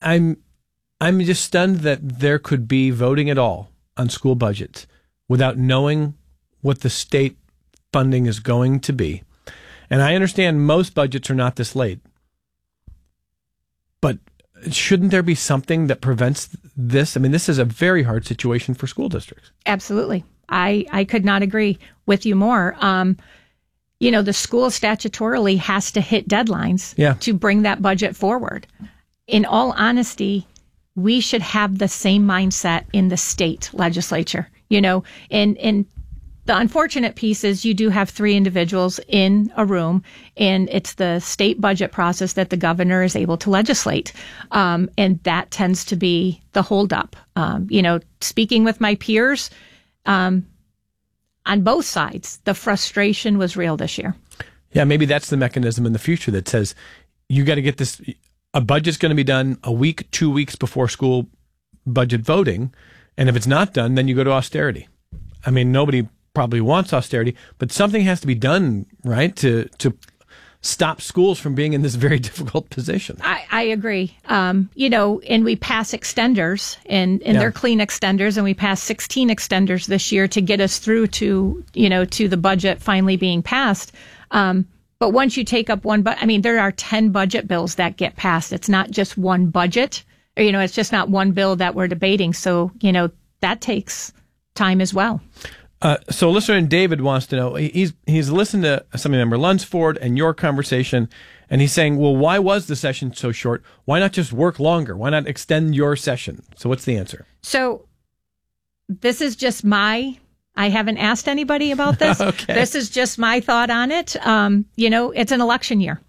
I'm just stunned that there could be voting at all on school budgets without knowing what the state funding is going to be. And I understand most budgets are not this late, but shouldn't there be something that prevents this? I mean, this is a very hard situation for school districts. Absolutely. I could not agree with you more. The school statutorily has to hit deadlines to bring that budget forward. In all honesty, we should have the same mindset in the state legislature, and the unfortunate piece is you do have 3 individuals in a room, and it's the state budget process that the governor is able to legislate. And that tends to be the holdup. Speaking with my peers on both sides, the frustration was real this year. Yeah, maybe that's the mechanism in the future that says you got to get this. A budget's going to be done a week, 2 weeks before school budget voting. And if it's not done, then you go to austerity. I mean, nobody probably wants austerity, but something has to be done, right, to stop schools from being in this very difficult position. I agree. And we pass extenders, and they're clean extenders, and we passed 16 extenders this year to get us through to the budget finally being passed. But once you take up one, there are 10 budget bills that get passed. It's not just one budget, or, it's just not one bill that we're debating. So, that takes time as well. So listener David wants to know, he's listened to Assembly Member Lunsford and your conversation, and he's saying, well, why was the session so short? Why not just work longer? Why not extend your session? So what's the answer? So this is just I haven't asked anybody about this. Okay. This is just my thought on it. It's an election year.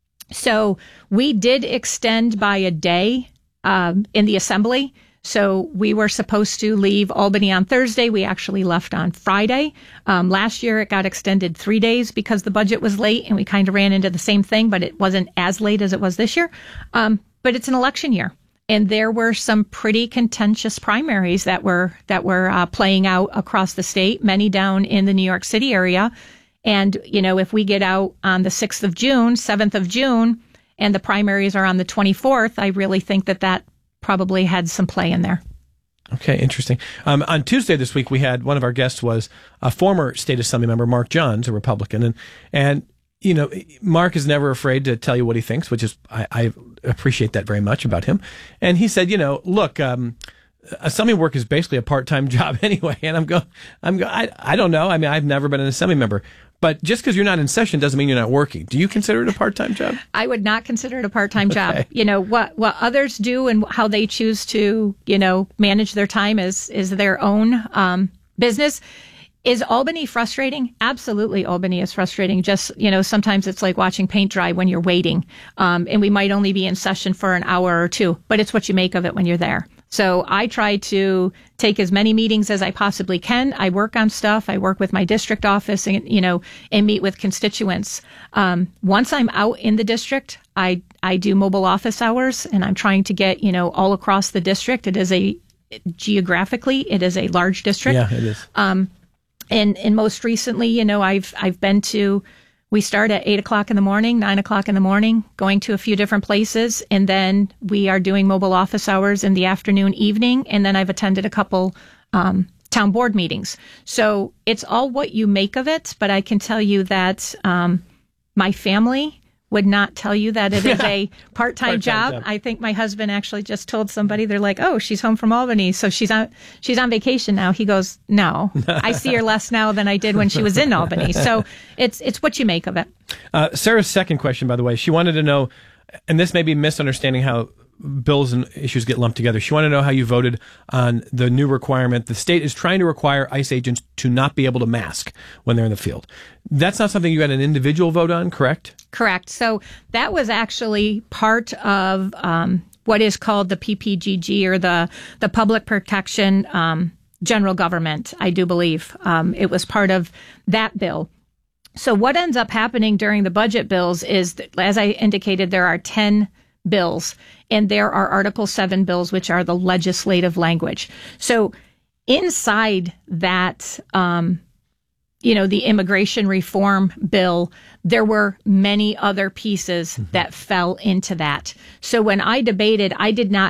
So we did extend by a day in the assembly. So we were supposed to leave Albany on Thursday. We actually left on Friday. Last year, it got extended 3 days because the budget was late, and we kind of ran into the same thing, but it wasn't as late as it was this year. But it's an election year. And there were some pretty contentious primaries that were playing out across the state, many down in the New York City area. And, if we get out on the 6th of June, 7th of June, and the primaries are on the 24th, I really think that probably had some play in there. Okay, interesting. On Tuesday this week, we had one of our guests was a former state assembly member, Mark Johns, a Republican, and Mark is never afraid to tell you what he thinks, which is I appreciate that very much about him. And he said, look, assembly work is basically a part-time job anyway. And I don't know. I mean, I've never been an assembly member. But just because you're not in session doesn't mean you're not working. Do you consider it a part-time job? I would not consider it a part-time job. What others do and how they choose to, manage their time is their own business. Is Albany frustrating? Absolutely, Albany is frustrating. Just, sometimes it's like watching paint dry when you're waiting. And we might only be in session for an hour or two, but it's what you make of it when you're there. So I try to take as many meetings as I possibly can. I work on stuff. I work with my district office and meet with constituents. Once I'm out in the district, I do mobile office hours, and I'm trying to get, all across the district. Geographically, it is a large district. Yeah, it is. And most recently, I've been to, we start at 8 o'clock in the morning, 9 o'clock in the morning, going to a few different places. And then we are doing mobile office hours in the afternoon, evening. And then I've attended a couple town board meetings. So it's all what you make of it. But I can tell you that my family would not tell you that it is a part-time job. I think my husband actually just told somebody, they're like, oh, she's home from Albany, so she's on vacation now. He goes, no, I see her less now than I did when she was in Albany. So it's what you make of it. Sarah's second question, by the way, she wanted to know, and this may be misunderstanding how bills and issues get lumped together. She wanted to know how you voted on the new requirement. The state is trying to require ICE agents to not be able to mask when they're in the field. That's not something you had an individual vote on, correct? Correct. So that was actually part of what is called the PPGG, or the Public Protection General Government, I do believe. It was part of that bill. So what ends up happening during the budget bills is, as I indicated, there are 10 bills, and there are Article 7 bills, which are the legislative language. So inside that, the immigration reform bill, there were many other pieces that fell into that. So when I debated, I did not